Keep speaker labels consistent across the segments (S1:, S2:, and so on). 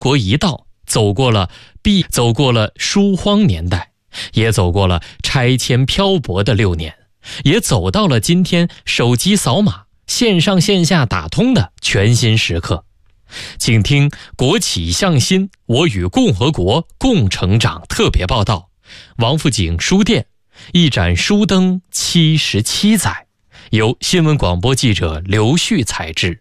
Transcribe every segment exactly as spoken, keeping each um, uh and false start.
S1: 国一道，走过了必走过了书荒年代，也走过了拆迁漂泊的六年，也走到了今天手机扫码、线上线下打通的全新时刻。请听国企向新，我与共和国共成长特别报道，王府井书店一盏书灯七十七载，由新闻广播记者刘旭采制。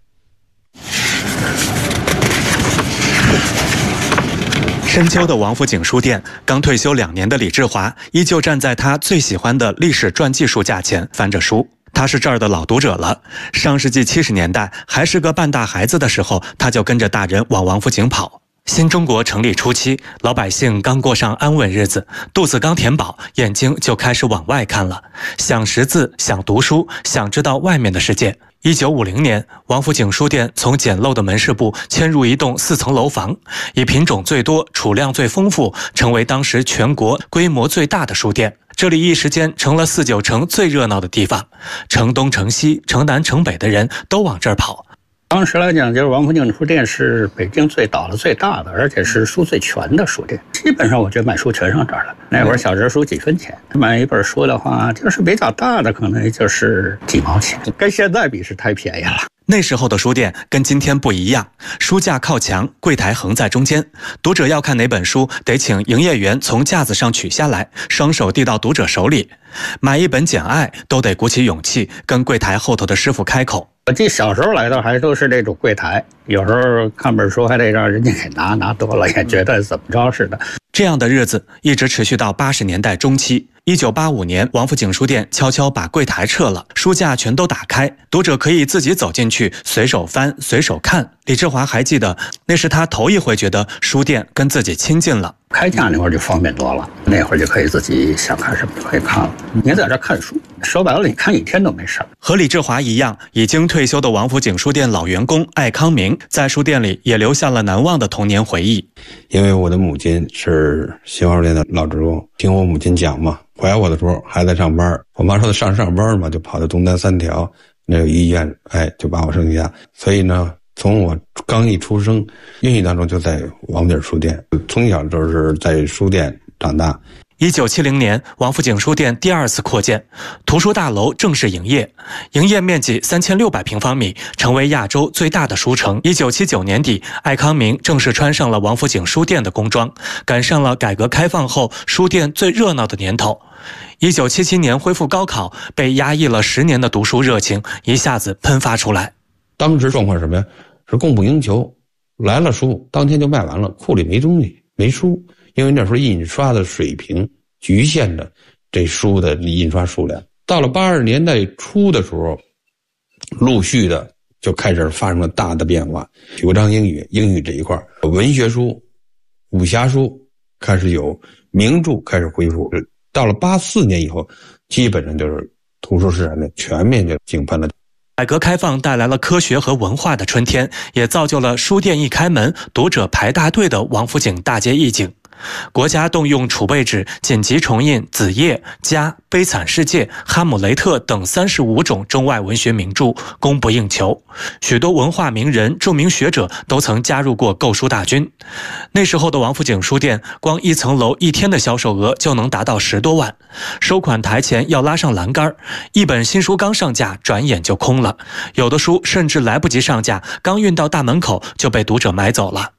S2: 深秋的王府井书店，刚退休两年的李志华依旧站在他最喜欢的历史传记书架前翻着书。他是这儿的老读者了，上世纪七十年代还是个半大孩子的时候，他就跟着大人往王府井跑。新中国成立初期，老百姓刚过上安稳日子，肚子刚填饱，眼睛就开始往外看了，想识字，想读书，想知道外面的世界。一九五零年，王府井书店从简陋的门市部迁入一栋四层楼房，以品种最多、储量最丰富，成为当时全国规模最大的书店。这里一时间成了四九城最热闹的地方，城东城西、城南城北的人都往这儿跑。
S3: 当时来讲，就是王府井书店是北京最倒的最大的，而且是书最全的书店。基本上我觉得买书全上这儿了。那会儿小人书几分钱，买一本书的话，就是比较大的可能也就是几毛钱，跟现在比是太便宜了。
S2: 那时候的书店跟今天不一样，书架靠墙，柜台横在中间，读者要看哪本书，得请营业员从架子上取下来，双手递到读者手里。买一本《简爱》都得鼓起勇气跟柜台后头的师傅开口。
S3: 我记得小时候来的还都是这种柜台，有时候看本书还得让人家给拿，拿多了也觉得怎么着似的。
S2: 这样的日子一直持续到八十年代中期。一九八五年，王府井书店悄悄把柜台撤了，书架全都打开，读者可以自己走进去，随手翻，随手看。李志华还记得，那是他头一回觉得书店跟自己亲近了。
S3: 开架那会儿就方便多了，那会儿就可以自己想看什么就可以看了。你在这看书，说白了你看一天都没事。
S2: 和李志华一样，已经退休的王府井书店老员工艾康明，在书店里也留下了难忘的童年回忆。
S4: 因为我的母亲是新华书店的老职工，听我母亲讲嘛，怀我的时候还在上班，我妈说她上上班嘛，就跑到东单三条那个医院，哎，就把我生下。所以呢，从我刚一出生，孕育当中就在王府井书店，从小就是在书店长大。
S2: 一九七零年，王府井书店第二次扩建，图书大楼正式营业，营业面积三千六百平方米，成为亚洲最大的书城。一九七九年底，艾康明正式穿上了王府井书店的工装，赶上了改革开放后书店最热闹的年头。一九七七年恢复高考，被压抑了十年的读书热情一下子喷发出来。
S4: 当时状况是什么呀？是供不应求，来了书当天就卖完了，库里没东西，没书。因为那时候印刷的水平局限着这书的印刷数量。到了八十年代初的时候，陆续的就开始发生了大的变化。九章英语，英语这一块，文学书、武侠书开始有，名著开始恢复。到了八四年以后，基本上就是图书市场的全面就井喷了。
S2: 改革开放带来了科学和文化的春天，也造就了书店一开门，读者排大队的王府井大街一景。国家动用储备纸紧急重印《子夜》《家》《悲惨世界》《哈姆雷特》等三十五种中外文学名著，供不应求。许多文化名人、著名学者都曾加入过购书大军。那时候的王府井书店，光一层楼一天的销售额就能达到十多万。收款台前要拉上栏杆，一本新书刚上架，转眼就空了。有的书甚至来不及上架，刚运到大门口就被读者买走了。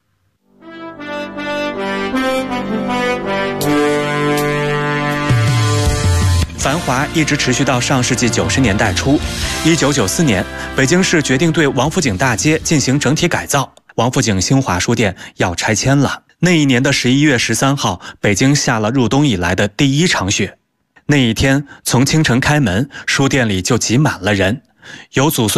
S2: 繁华一直持续到上世纪九十年代初。一九九四年，北京市决定对王府井大街进行整体改造，王府井新华书店要拆迁了。那一年的十一月十三号，北京下了入冬以来的第一场雪。那一天，从清晨开门，书店里就挤满了人，有祖孙